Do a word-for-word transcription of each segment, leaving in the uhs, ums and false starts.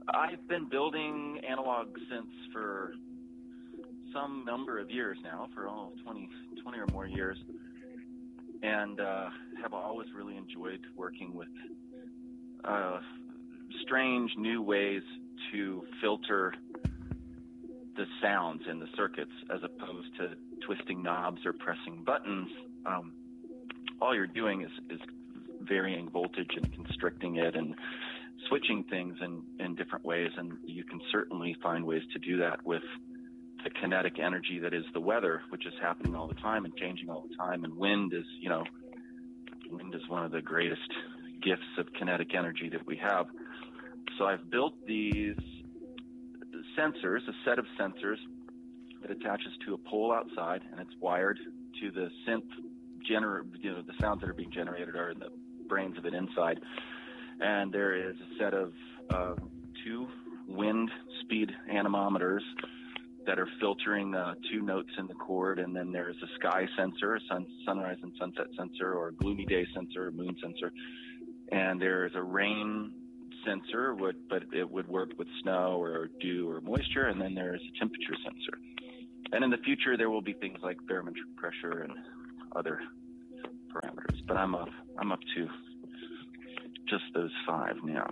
I've been building analog synths for some number of years now, for oh, twenty, twenty or more years, and uh, have always really enjoyed working with uh, strange new ways to filter the sounds in the circuits as opposed to twisting knobs or pressing buttons. Um, all you're doing is, is varying voltage and constricting it and switching things in, in different ways, and you can certainly find ways to do that with the kinetic energy that is the weather, which is happening all the time and changing all the time. And wind is, you know, wind is one of the greatest gifts of kinetic energy that we have. So I've built these sensors, a set of sensors that attaches to a pole outside, and it's wired to the synth gener- you know, the sounds that are being generated are in the brains of it inside. And there is a set of uh, two wind speed anemometers that are filtering uh, two notes in the chord, and then there's a sky sensor, a sun, sunrise and sunset sensor, or a gloomy day sensor, a moon sensor, and there's a rain sensor, would, but it would work with snow or dew or moisture, and then there's a temperature sensor. And in the future, there will be things like barometric pressure and other parameters, but I'm up, I'm up to just those five now.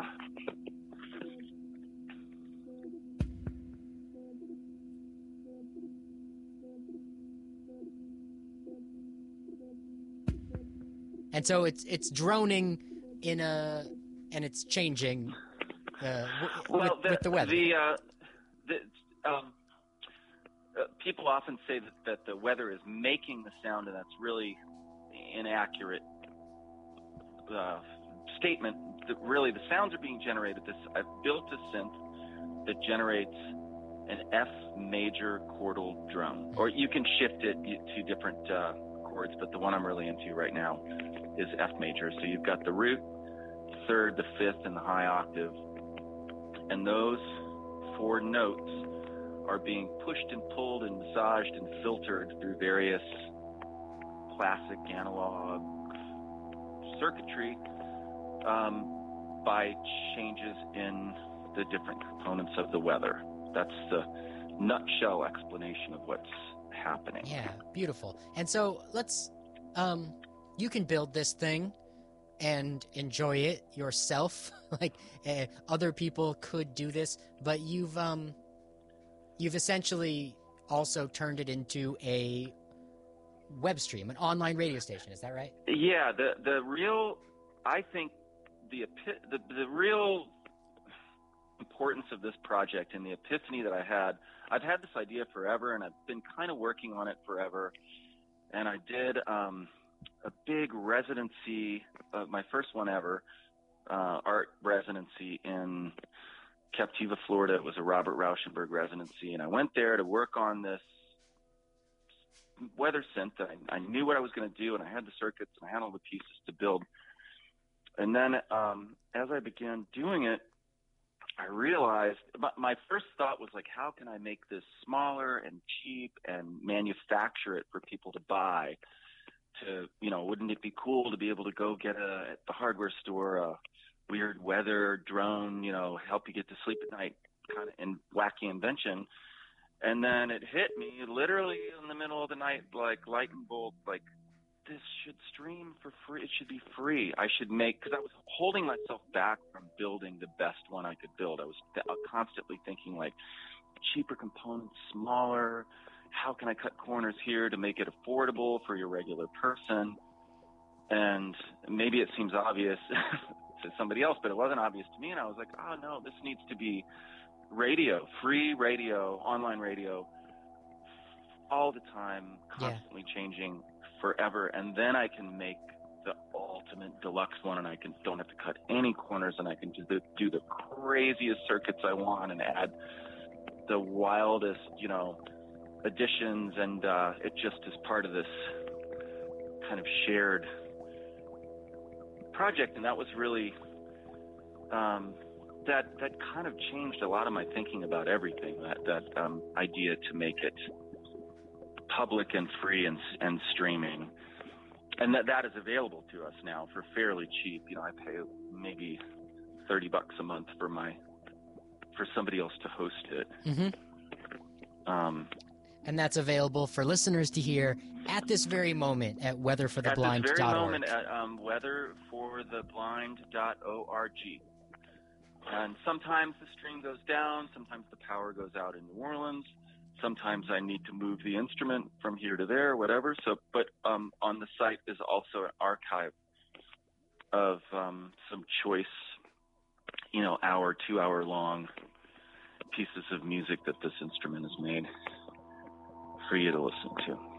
And so it's it's droning in a, and it's changing uh, w- well, with, the, with the weather. The, uh, the, um, uh, people often say that, that the weather is making the sound, and that's really inaccurate uh, statement. That really, the sounds are being generated. This I've built a synth that generates an F major chordal drone, or you can shift it to different uh, chords, but the one I'm really into right now is F major. So you've got the root, third, the fifth, and the high octave, and those four notes are being pushed and pulled and massaged and filtered through various classic analog circuitry um, by changes in the different components of the weather. That's the nutshell explanation of what's happening. Yeah, beautiful. And so let's, um, you can build this thing and enjoy it yourself. Like uh, other people could do this, but you've um, you've essentially also turned it into a web stream, an online radio station. Is that right? Yeah. The the real, I think the epi- the the real importance of this project and the epiphany that I had. I've had this idea forever, and I've been kind of working on it forever. And I did um, a big residency, uh, my first one ever, uh, art residency in Captiva, Florida. It was a Robert Rauschenberg residency, and I went there to work on this weather synth. I, I knew what I was going to do, and I had the circuits, and I had all the pieces to build. And then um, as I began doing it, I realized my, my first thought was like, how can I make this smaller and cheap and manufacture it for people to buy? To, you know, wouldn't it be cool to be able to go get a, at the hardware store, a weird weather drone, you know, help you get to sleep at night kind of in wacky invention. And then it hit me literally in the middle of the night, like lightning bolt, like, this should stream for free. It should be free. I should make, because I was holding myself back from building the best one I could build. I was th- constantly thinking like cheaper components, smaller. How can I cut corners here to make it affordable for your regular person? And maybe it seems obvious to somebody else, but it wasn't obvious to me. And I was like, oh no, this needs to be radio, free radio, online radio, all the time, constantly yeah. changing forever. And then I can make the ultimate deluxe one, and I can don't have to cut any corners, and I can do the, do the craziest circuits I want and add the wildest, you know, additions. And uh, it just is part of this kind of shared project. And that was really, um, that, that kind of changed a lot of my thinking about everything, that, that um, idea to make it public and free and, and streaming. And that, that is available to us now for fairly cheap. You know, I pay maybe thirty bucks a month for my for somebody else to host it. Mm-hmm. Um, and that's available for listeners to hear at this very moment at weather for the blind dot org. At this very moment at um, weather for the blind dot org. And sometimes the stream goes down, sometimes the power goes out in New Orleans, sometimes I need to move the instrument from here to there, whatever. So, but um, on the site is also an archive of um, some choice, you know, hour, two hour long pieces of music that this instrument has made for you to listen to.